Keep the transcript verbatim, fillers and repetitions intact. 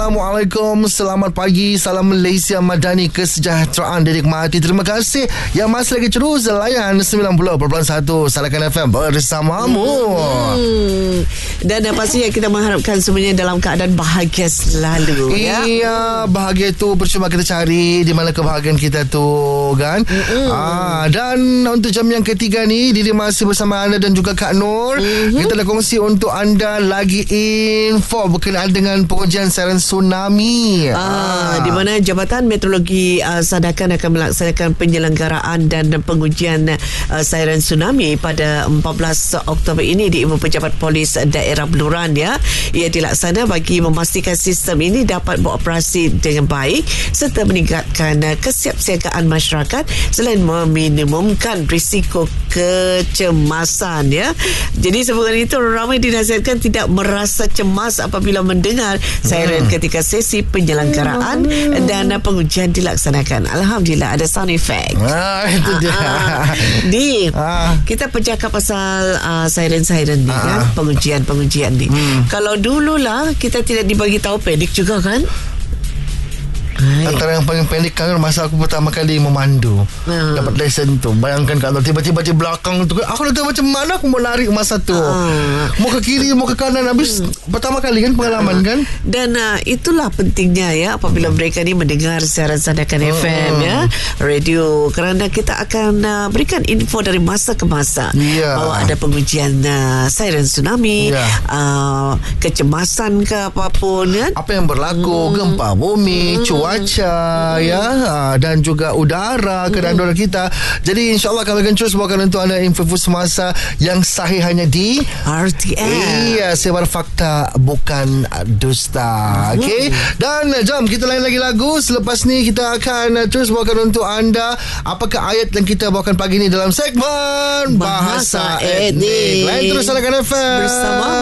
Assalamualaikum, selamat pagi, salam Malaysia Madani, kesejahteraan dinikmati. Terima kasih yang masih lagi terus layan sembilan puluh perpuluhan satu Salakan F M bersamamu. hmm. Dan pastinya kita mengharapkan semuanya dalam keadaan bahagia selalu. Iya, ya? bahagia tu percuma kita cari di mana kebahagiaan kita tu kan. ah, Dan untuk jam yang ketiga ni, Diri masih bersama anda dan juga Kak Nur. mm-hmm. Kita nak kongsi untuk anda lagi info berkenaan dengan pengujian siaran tsunami. Ah, di mana Jabatan Meteorologi uh, Sadakan akan melaksanakan penyelenggaraan dan pengujian uh, siaran tsunami pada empat belas Oktober ini di Ibu Pejabat Polis Daerah Beluran ya. Ia dilaksana bagi memastikan sistem ini dapat beroperasi dengan baik serta meningkatkan uh, kesiapsiagaan masyarakat selain meminimumkan risiko kecemasan ya. Jadi sebelum itu ramai dinasihatkan tidak merasa cemas apabila mendengar siaran hmm. ketika sesi penyelenggaraan hmm. dan pengujian dilaksanakan. Alhamdulillah ada sound effect. Ah, itu dia. Ah, di ah. kita bercakap pasal uh, siren-siren ni ah. kan, pengujian-pengujian ni. Hmm. Kalau dululah kita tidak dibagi tahu, pelik juga kan? Hai. Antara yang paling pendek kan masa aku pertama kali memandu, uh. dapat lesen tu. Bayangkan kalau tiba-tiba di belakang tu, aku dah tahu macam mana aku mau lari masa tu. Uh. Mau ke kiri, mau ke kanan. Habis hmm. pertama kali kan pengalaman uh. kan. Dan uh, itulah pentingnya ya apabila mereka ni mendengar siaran Sadakan uh. F M ya, radio, kerana kita akan uh, berikan info dari masa ke masa. Yeah. Bahawa ada pengujian uh, siren tsunami, yeah. uh, kecemasan ke apapun kan. Apa yang berlaku, hmm. gempa bumi, hmm. cuaca cuaca hmm. ya, dan juga udara keadaan udara kita. Jadi insyaAllah kami akan terus bawakan untuk anda info-info semasa yang sahih hanya di R T M. Iya, sebar fakta bukan dusta. Okey. Dan jom kita lain lagi lagu. Selepas ni kita akan terus bawakan untuk anda apakah ayat yang kita bawakan pagi ni dalam segmen Bahasa, Bahasa Etnik. Lain terus Salakan F M bersama